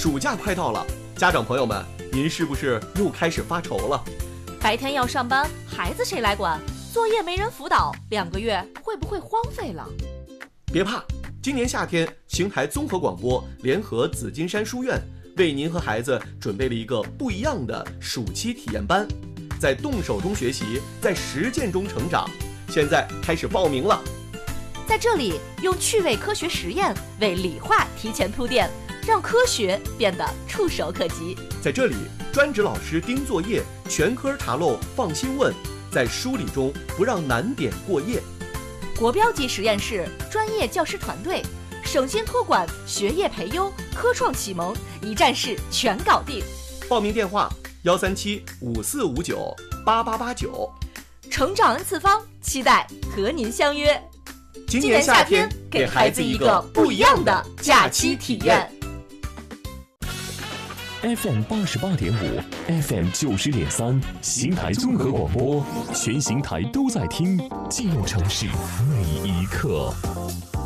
暑假快到了，家长朋友们，您是不是又开始发愁了？ 白天要上班，孩子谁来管？作业没人辅导，2个月会不会荒废了？ 别怕，今年夏天，邢台综合广播联合紫金山书院为您和孩子准备了一个不一样的暑期体验班，在动手中学习，在实践中成长。现在开始报名了。 在这里，用趣味科学实验为理化提前铺垫，让科学变得触手可及。 在这里，专职老师盯作业，全科查漏放心问，在梳理中不让难点过夜。 国标级实验室，专业教师团队，省心托管，学业培优，科创启蒙，一站式全搞定。 报名电话13754598889。 成长 N 次方，期待和您相约。 今年夏天，给孩子一个不一样的假期体验。 FM 88.5 ，FM 90.3，邢台综合广播，全邢台都在听，记录城市每一刻。